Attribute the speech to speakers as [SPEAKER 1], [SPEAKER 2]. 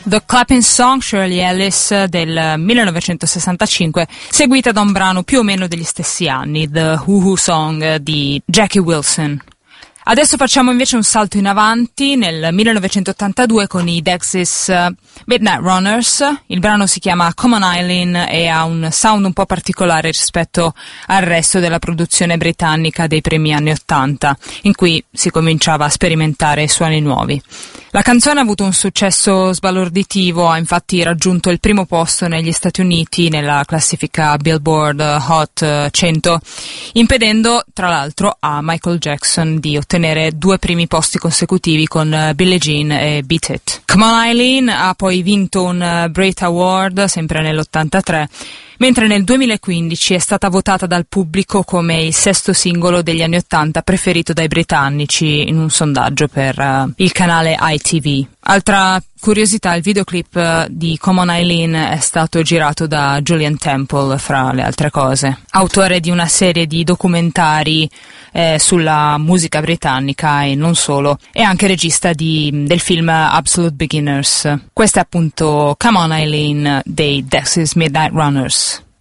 [SPEAKER 1] The Clapping Song, Shirley Ellis, del 1965, seguita da un brano più o meno degli stessi anni, The Who Who Song di Jackie Wilson. Adesso facciamo invece un salto in avanti nel 1982 con i Dexys Midnight Runners. Il brano si chiama Come on Eileen e ha un sound un po' particolare rispetto al resto della produzione britannica dei primi anni '80, in cui si cominciava a sperimentare suoni nuovi. La canzone ha avuto un successo sbalorditivo, ha infatti raggiunto il primo posto negli Stati Uniti nella classifica Billboard Hot 100, impedendo tra l'altro a Michael Jackson di ottenere 2 primi posti consecutivi con Billie Jean e Beat It. Come on Eileen ha poi vinto un Brit Award sempre nell'83, mentre nel 2015 è stata votata dal pubblico come il 6º singolo degli anni '80 preferito dai britannici in un sondaggio per il canale ITV. Altra curiosità, il videoclip di Come on Eileen è stato girato da Julian Temple, fra le altre cose, autore di una serie di documentari sulla musica britannica e non solo, e anche regista del film Absolute Beginners. Questa è appunto Come on Eileen dei Dexys Midnight Runners.